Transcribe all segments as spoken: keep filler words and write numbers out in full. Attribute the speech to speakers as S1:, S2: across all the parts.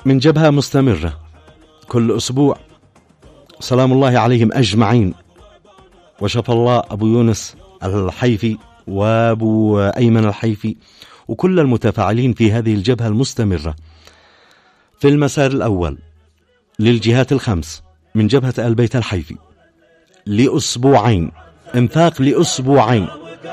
S1: من جبهة مستمرة كل أسبوع، سلام الله عليهم أجمعين، وشفى الله أبو يونس الحيفي وأبو أيمن الحيفي وكل المتفاعلين في هذه الجبهة المستمرة. في المسار الأول للجهات الخمس من جبهة آل بيت الحيفي لأسبوعين، انفاق لأسبوعين.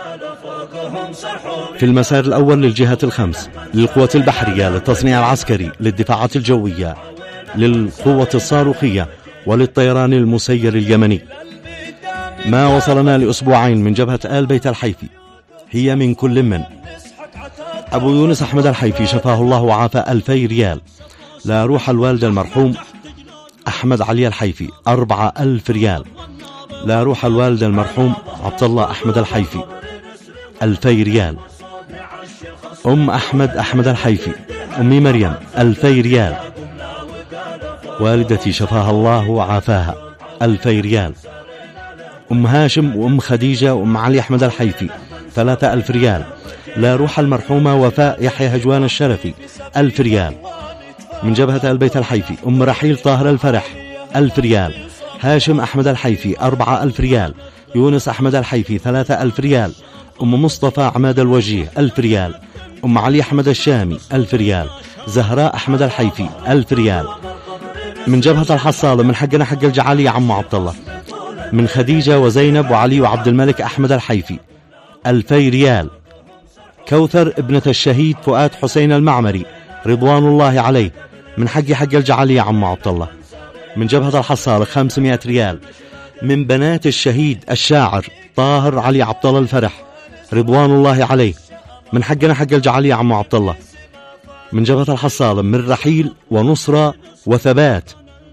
S1: في المسار الأول للجهات الخمس للقوات البحرية، للتصنيع العسكري، للدفاعات الجوية، للقوة الصاروخية، وللطيران المسير اليمني. ما وصلنا لأسبوعين من جبهة آل بيت الحيفي هي من كل من أبو يونس أحمد الحيفي شفاه الله وعافى ألفي ريال، لا روح الوالد المرحوم أحمد علي الحيفي أربعة ألف ريال، لا روح الوالد المرحوم عبد الله أحمد الحيفي ألفي ريال، أم أحمد أحمد الحيفي أمي مريم ألفي ريال، والدتي شفاها الله وعافاها ألفي ريال، أم هاشم وأم خديجة وأم علي أحمد الحيفي ثلاثة ألف ريال، لا روح المرحومة وفاء يحيى هجوان الشرفي ألف ريال. من جبهة آل بيت الحيفي أم رحيل طاهر الفرح ألف ريال، هاشم أحمد الحيفي أربعة ألف ريال، يونس أحمد الحيفي ثلاثة ألف ريال، أم مصطفى عماد الوجيه ألف ريال، أم علي أحمد الشامي ألف ريال، زهراء أحمد الحيفي ألف ريال. من جبهة الحصالة من حقنا حق الجعالي عم عبد الله، من خديجة وزينب وعلي وعبد الملك أحمد الحيفي ألفي ريال. كوثر ابنة الشهيد فؤاد حسين المعمري رضوان الله عليه من حقي حق الجعالي عم عبد الله. من جبهة الحصالة خمسمائة ريال. من بنات الشهيد الشاعر طاهر علي عبد الله الفرح رضوان الله عليه من حقنا حق الجعالي عم عبد الله. من جبهة الحصالة من رحيل ونصرة وثبات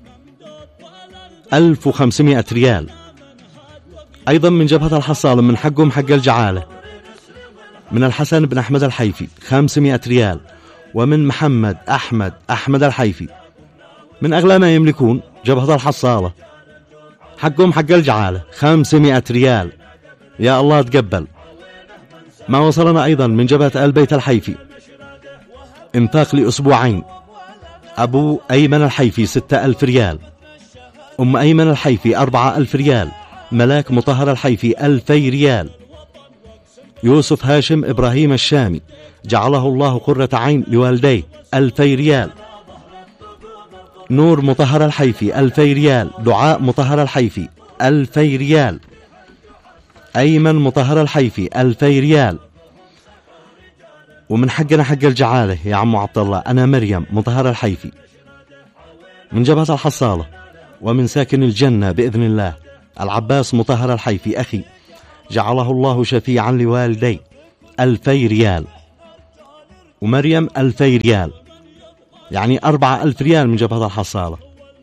S1: ألف وخمسمائة ريال. أيضا من جبهة الحصالة من حقهم حق الجعالة من الحسن بن أحمد الحيفي خمسمائة ريال، ومن محمد أحمد أحمد الحيفي من أغلى ما يملكون جبهة الحصالة حقهم حق الجعالة خمسمائة ريال. يا الله تقبل. ما وصلنا أيضا من جبهة آل بيت الحيفي انفاق لأسبوعين أبو أيمن الحيفي ستة ألف ريال، أم أيمن الحيفي أربعة ألف ريال، ملاك مطهر الحيفي ألفي ريال، يوسف هاشم إبراهيم الشامي جعله الله قرة عين لوالديه ألفي ريال، نور مطهر الحيفي ألفي ريال، دعاء مطهر الحيفي ألفي ريال، أيمن مطهر الحيفي ألفي ريال. ومن حقنا حق الجعالة يا عم عبد الله أنا مريم مطهر الحيفي. من جبهة الحصالة ومن ساكن الجنة بإذن الله العباس مطهر الحيفي أخي جعله الله شفيعا لوالدي ألفي ريال، ومريم ألفي ريال، يعني أربعة ألف ريال من جبهة الحصالة.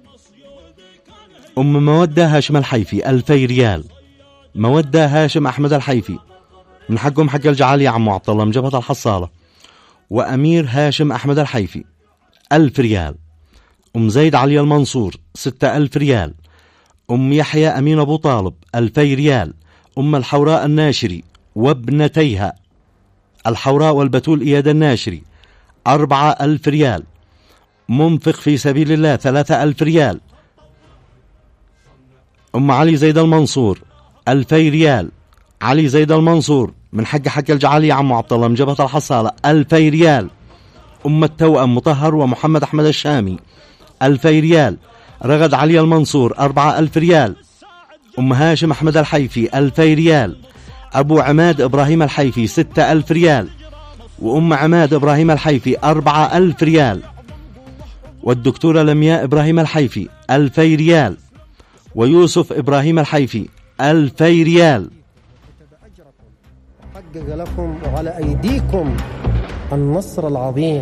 S1: أم مودة هاشم الحيفي ألفي ريال، مودة هاشم أحمد الحيفي من حقهم حق الجعالي يا عم عبد الله من جبهة الحصالة. وأمير هاشم أحمد الحيفي ألف ريال. أم زيد علي المنصور ستة ألف ريال. أم يحيى أمين أبو طالب ألفي ريال. أم الحوراء الناشري وابنتيها الحوراء والبتول إياد الناشري أربعة ألف ريال. منفق في سبيل الله ثلاثة ألف ريال. أم علي زيد المنصور ألفي ريال. علي زيد المنصور من حق حق الجعالي يا عم عبد الله من جبهة الحصالة ألفي ريال. أم التوأم مطهر ومحمد أحمد الشامي ألفي ريال. رغد علي المنصور أربعة ألف ريال. أم هاشم أحمد الحيفي ألفي ريال. أبو عماد إبراهيم الحيفي ستة ألف ريال. وأم عماد إبراهيم الحيفي أربعة ألف ريال. والدكتورة لمياء إبراهيم الحيفي ألفي ريال. ويوسف إبراهيم الحيفي ألفي ريال.
S2: حقق لكم وعلى أيديكم النصر العظيم.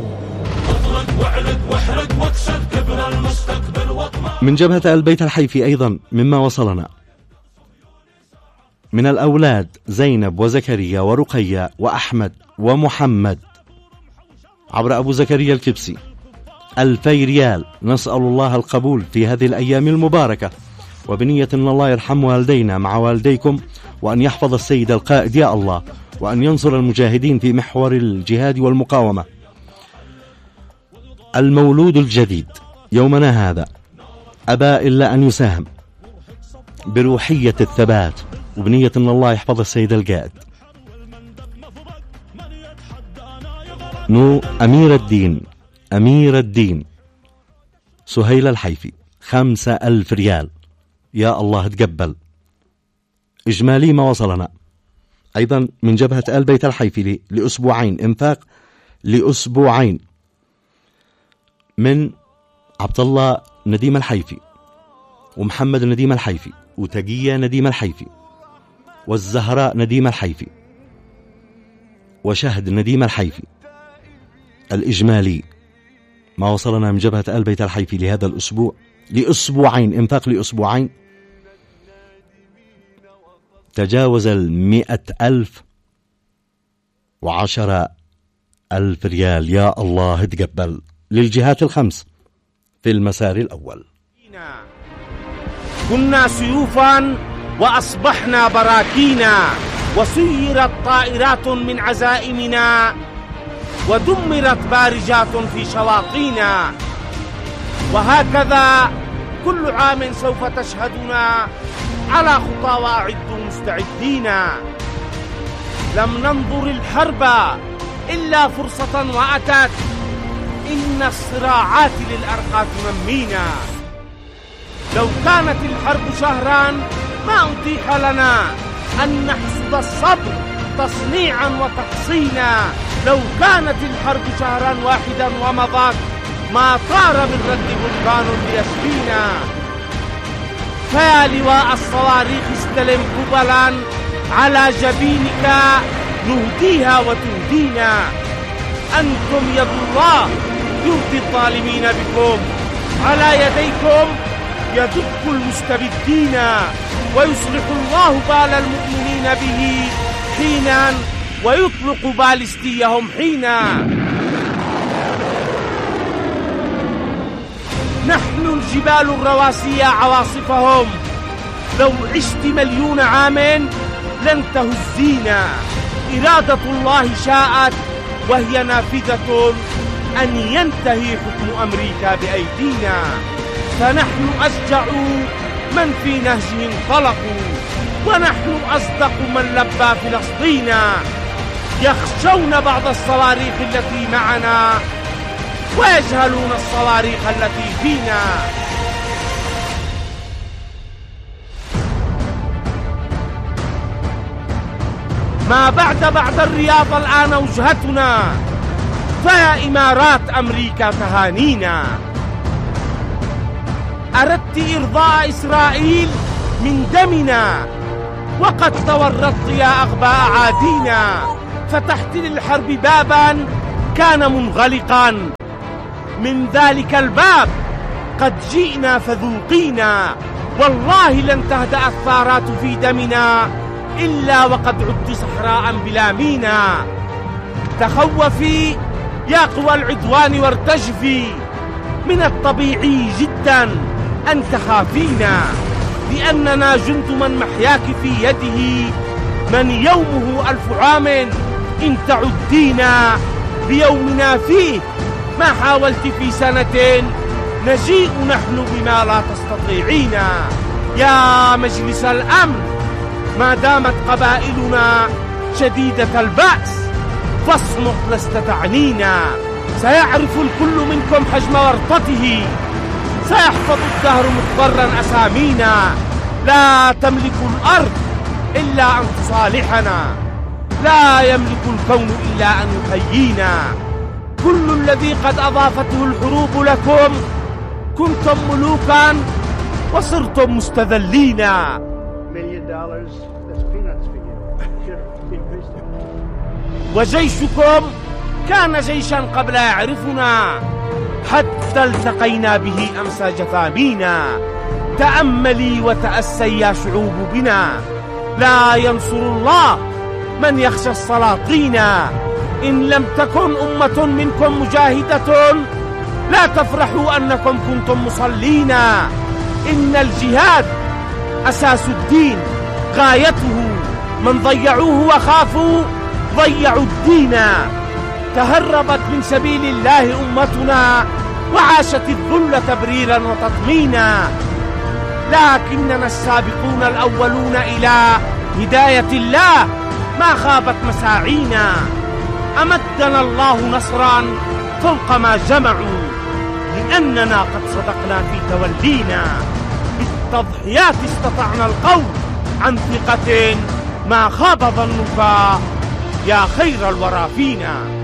S1: من جبهة آل بيت الحيفي أيضا مما وصلنا من الأولاد زينب وزكريا ورقية وأحمد ومحمد عبر أبو زكريا الكبسي ألفي ريال. نسأل الله القبول في هذه الأيام المباركة، وبنية أن الله يرحم والدينا مع والديكم، وأن يحفظ السيد القائد يا الله، وأن ينصر المجاهدين في محور الجهاد والمقاومة. المولود الجديد يومنا هذا أبى إلا أن يساهم بروحية الثبات وبنية أن الله يحفظ السيد القائد. نو أمير الدين أمير الدين سهيل الحيفي خمسة ألف ريال. يا الله تقبل. إجمالي ما وصلنا أيضا من جبهة آل بيت الحيفي لأسبوعين، إنفاق لأسبوعين من عبد الله نديم الحيفي ومحمد نديم الحيفي وتقية نديم الحيفي والزهراء نديم الحيفي وشهد نديم الحيفي. الإجمالي ما وصلنا من جبهة آل بيت الحيفي لهذا الأسبوع لأسبوعين، إنفاق لأسبوعين، تجاوز المئة ألف وعشرة ألف ريال. يا الله تقبل للجهات الخمس في المسار الأول.
S3: كنا سيوفا وأصبحنا براكينا، وسيرت طائرات من عزائمنا، ودمرت بارجات في شواطئنا، وهكذا كل عام سوف تشهدنا على خطى وأعدوا مستعدين. لم ننظر الحرب إلا فرصة وأتت، إن الصراعات للأرقى تنمينا. لو كانت الحرب شهرا ما أتيح لنا أن نحصد الصبر تصنيعا وتحصينا. لو كانت الحرب شهرا واحدا ومضت ما طار من رد بركان ليشفينا. فيا لواء الصواريخ استلم قبلا على جبينك نهديها وتهدينا. أنتم يد الله يهدي الظالمين بكم، على يديكم يدق المستبدين، ويصلح الله بال المؤمنين به حينا ويطلق بالستيهم حينا. نحن الجبال الرواسية عواصفهم، لو عشت مليون عام لن تهزينا. إرادة الله شاءت وهي نافذة أن ينتهي حكم أمريكا بأيدينا. فنحن أشجع من في نهجه انطلقوا، ونحن أصدق من لبى فلسطين. يخشون بعض الصواريخ التي معنا ويجهلون الصواريخ التي فينا. ما بعد بعد الرياض الآن وجهتنا، فيا إمارات أمريكا تهانينا. أردت إرضاء إسرائيل من دمنا، وقد تورطت يا أغباء عادينا. فتحت للحرب بابا كان منغلقا، من ذلك الباب قد جئنا فذوقينا. والله لن تهدأ الثارات في دمنا إلا وقد عدت صحراء بلا مينا. تخوفي يا قوى العدوان وارتجفي، من الطبيعي جدا أن تخافينا، لأننا جند من محياك في يده، من يومه ألف عام إن تعدينا. بيومنا فيه ما حاولت في سنتين، نجيء نحن بما لا تستطيعين. يا مجلس الأمن، ما دامت قبائلنا شديدة البأس فاصمت لست تعنينا. سيعرف الكل منكم حجم ورطته، سيحفظ الدهر مضطرا أسامينا. لا تملك الأرض إلا أن تصالحنا، لا يملك الكون إلا أن يحيينا. كل الذي قد أضافته الحروب لكم كنتم ملوكا وصرتم مستذلين. وجيشكم كان جيشا قبل يعرفنا، حتى التقينا به أمس جثامينا. تأملي وتأسي يا شعوب بنا، لا ينصر الله من يخشى السلاطين. إن لم تكن أمة منكم مجاهدة لا تفرحوا أنكم كنتم مصلين. إن الجهاد أساس الدين، غايته من ضيعوه وخافوا ضيعوا الدين. تهربت من سبيل الله أمتنا وعاشت الذل تبريرا وتطمينا، لكننا السابقون الأولون إلى هداية الله ما خابت مساعينا. أمدنا الله نصرا فوق ما جمعوا، لأننا قد صدقنا في تولينا. بالتضحيات استطعنا القول عن ثقة ما خاب ظنك يا خير الورى فينا.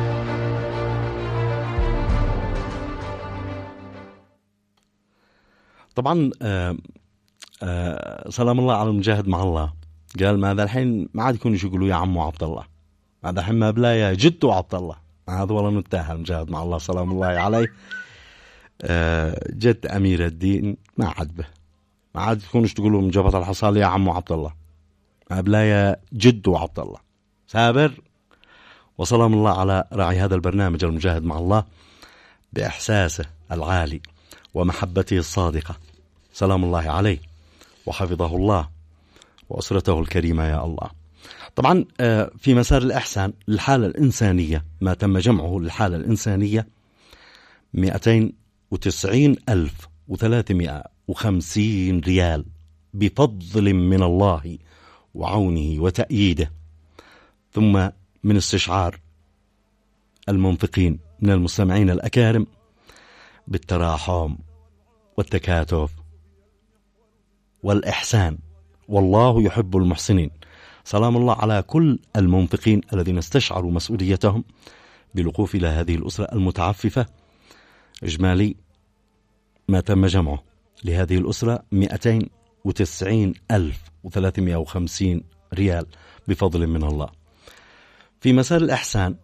S1: طبعا آه آه سلام الله على المجاهد مع الله. قال ماذا الحين ما عاد يكونوا يقولوا يا عمو عبد الله، هذا الحين ما بلا يا جدو عبد الله. هذا والله نتاهل المجاهد مع الله سلام الله عليه. آه جد أمير الدين ما عجبه، ما عاد تكونوا تقولوا من جبهة الحصال يا عمو عبد الله، ما بلا يا جدو عبد الله. سابر وسلام الله على راعي هذا البرنامج المجاهد مع الله بإحساسه العالي ومحبته الصادقة. سلام الله عليه وحفظه الله وأسرته الكريمة يا الله. طبعا في مسار الإحسان للحالة الإنسانية ما تم جمعه للحالة الإنسانية مئتين وتسعين ألف وثلاثمائة وخمسين ريال بفضل من الله وعونه وتأييده، ثم من استشعار المنفقين من المستمعين الأكارم بالتراحم والتكاتف والإحسان، والله يحب المحسنين. سلام الله على كل المنفقين الذين استشعروا مسؤوليتهم بالوقوف إلى هذه الأسرة المتعففة. إجمالي ما تم جمعه لهذه الأسرة مئتين وتسعين ألف وثلاثمائة وخمسين ريال بفضل من الله. في مسار الإحسان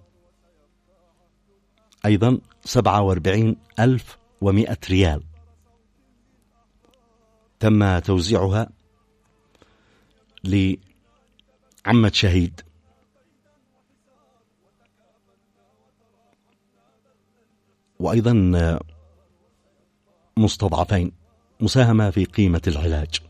S1: أيضا سبعة وأربعين ألف ومئة ريال تم توزيعها لعمة شهيد وأيضا مستضعفين، مساهمة في قيمة العلاج.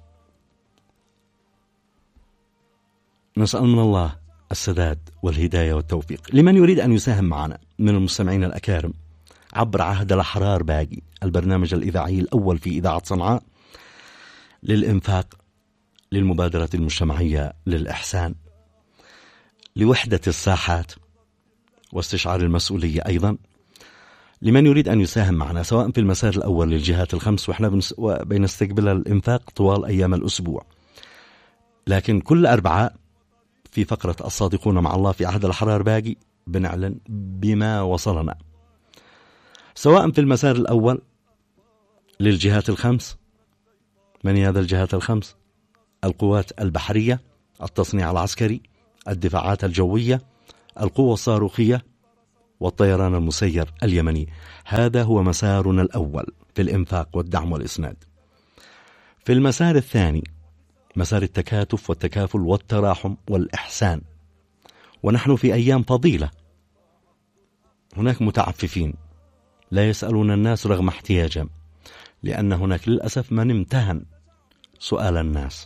S1: نسأل من الله السداد والهداية والتوفيق. لمن يريد أن يساهم معنا من المستمعين الأكارم عبر عهد الأحرار باقي، البرنامج الإذاعي الأول في إذاعة صنعاء للإنفاق، للمبادرة المجتمعية للإحسان، لوحدة الساحات واستشعار المسؤولية. أيضا لمن يريد أن يساهم معنا سواء في المسار الأول للجهات الخمس، وإحنا بنستقبل الإنفاق طوال أيام الأسبوع، لكن كل أربعاء في فقرة الصادقون مع الله في عهد الأحرار باقي بنعلن بما وصلنا، سواء في المسار الأول للجهات الخمس. من هي هذه الجهات الخمس؟ القوات البحرية، التصنيع العسكري، الدفاعات الجوية، القوة الصاروخية، والطيران المسير اليمني. هذا هو مسارنا الأول في الإنفاق والدعم والإسناد. في المسار الثاني مسار التكاتف والتكافل والتراحم والإحسان، ونحن في أيام فضيلة. هناك متعففين لا يسألون الناس رغم احتياجهم، لأن هناك للأسف من امتهن سؤال الناس.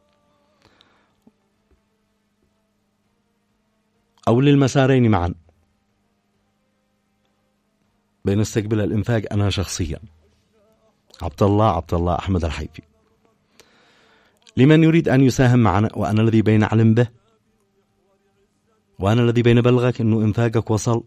S1: أو للمسارين معا بنستقبل الإنفاق أنا شخصيا عبد الله عبد الله أحمد الحيفي. لمن يريد أن يساهم معنا وأنا الذي بين أعلم به وأنا الذي بين بلغك أنه إنفاقك وصل،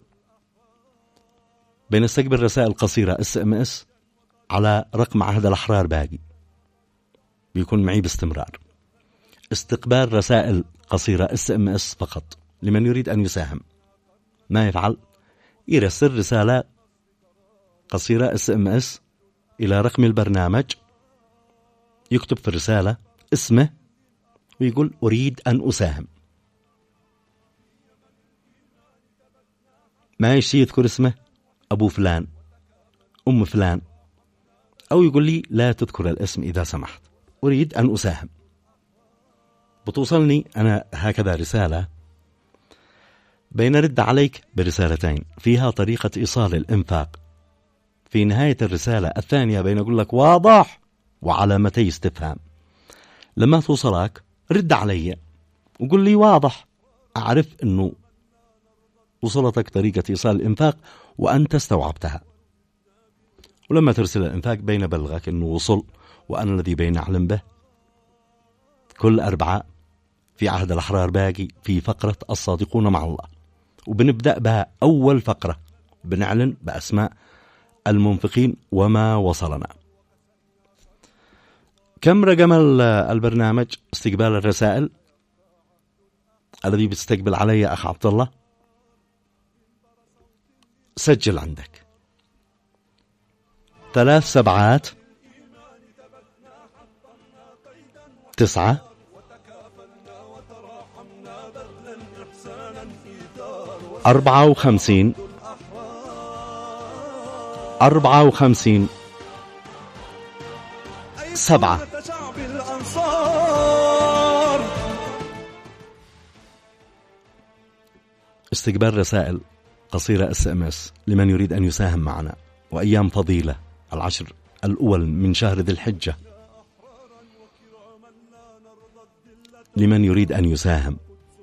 S1: بنستقبل رسائل قصيرة اس ام اس على رقم عهد الأحرار باقي، بيكون معي باستمرار. استقبال رسائل قصيرة اس ام اس فقط لمن يريد أن يساهم. ما يفعل؟ يرسل رسالة قصيرة اس ام اس إلى رقم البرنامج، يكتب في الرسالة اسمه ويقول أريد أن أساهم. ما يشي يذكر اسمه أبو فلان أم فلان، أو يقول لي لا تذكر الاسم إذا سمحت، أريد أن أساهم. بتوصلني أنا هكذا رسالة، بين رد عليك برسالتين فيها طريقة إيصال الإنفاق. في نهاية الرسالة الثانية بين أقول لك واضح وعلامتي استفهام. لما توصلك رد علي وقول لي واضح، أعرف أنه وصلتك طريقة إيصال الإنفاق وأنت استوعبتها. ولما ترسل الإنفاق بين بلغك أنه وصل وأنا الذي بين أعلم به. كل أربعاء في عهد الأحرار باقي في فقرة الصادقون مع الله، وبنبدأ بها أول فقرة، بنعلن بأسماء المنفقين وما وصلنا. كم رقم البرنامج استقبال الرسائل الذي بتستقبل علي أخ عبد الله؟ سجل عندك ثلاث سبعات تسعة أربعة وخمسين أربعة وخمسين سبعة. استقبال رسائل قصيرة اس ام اس لمن يريد أن يساهم معنا، وأيام فضيلة العشر الأول من شهر ذي الحجة لمن يريد أن يساهم،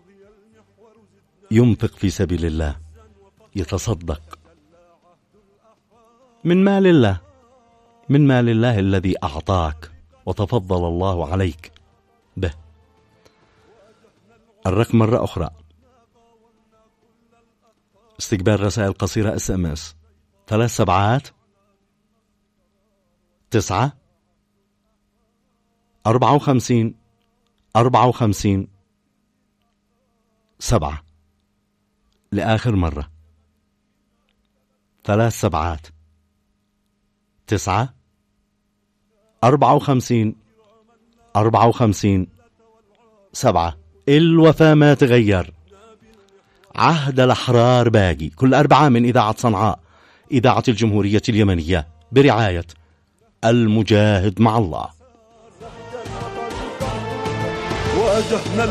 S1: ينفق في سبيل الله، يتصدق من مال الله، من مال الله الذي أعطاك وتفضل الله عليك به. الرقم مرة أخرى استقبال رسائل قصيرة اس ام اس ثلاث سبعات تسعة أربعة وخمسين أربعة وخمسين سبعة. لآخر مرة ثلاث سبعات تسعة أربعة وخمسين أربعة وخمسين سبعة. الوفاء ما تغير، عهد الأحرار باقي. كل أربعة من إذاعة صنعاء، إذاعة الجمهورية اليمنية، برعاية المجاهد مع الله.